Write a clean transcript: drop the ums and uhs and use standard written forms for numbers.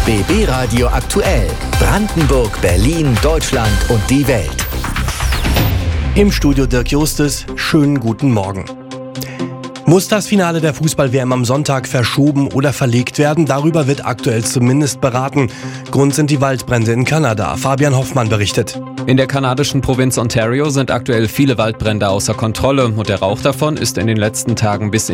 BB Radio aktuell. Brandenburg, Berlin, Deutschland und die Welt. Im Studio Dirk Justus, schönen guten Morgen. Muss das Finale der Fußball-WM am Sonntag verschoben oder verlegt werden? Darüber wird aktuell zumindest beraten. Grund sind die Waldbrände in Kanada. Fabian Hoffmann berichtet. In der kanadischen Provinz Ontario sind aktuell viele Waldbrände außer Kontrolle und der Rauch davon ist in den letzten Tagen bis